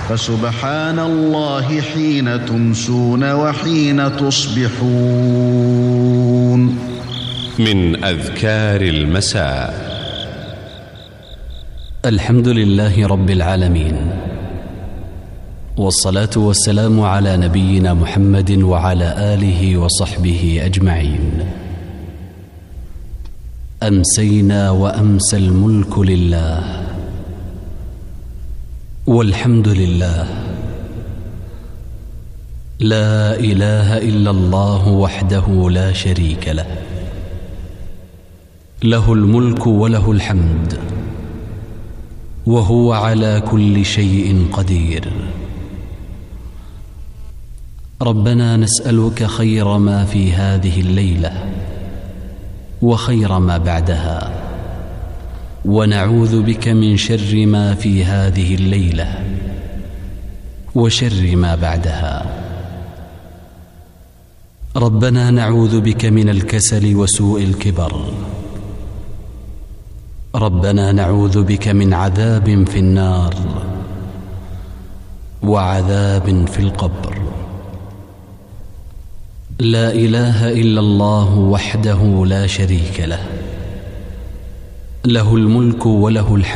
فسبحان الله حين تمسون وحين تصبحون. من أذكار المساء: الحمد لله رب العالمين، والصلاة والسلام على نبينا محمد وعلى آله وصحبه أجمعين. أمسينا وأمسى الملك لله، والحمد لله، لا إله إلا الله وحده لا شريك له، له الملك وله الحمد، وهو على كل شيء قدير. ربنا نسألك خير ما في هذه الليلة وخير ما بعدها، ونعوذ بك من شر ما في هذه الليلة وشر ما بعدها. ربنا نعوذ بك من الكسل وسوء الكبر. ربنا نعوذ بك من عذاب في النار وعذاب في القبر. لا إله إلا الله وحده لا شريك له، له الملك وله الحمد،